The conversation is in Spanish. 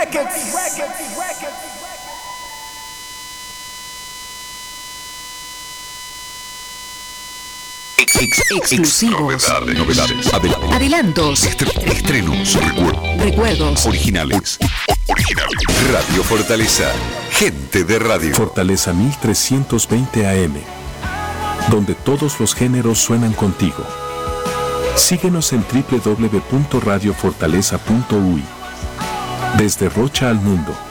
Exclusivos. Novedades. Adelantos. Estrenos. Recuerdos. Originales. Radio Fortaleza. Gente de radio. Fortaleza 1320 AM. Donde todos los géneros suenan contigo. Síguenos en www.radiofortaleza.uy. Desde Rocha al mundo.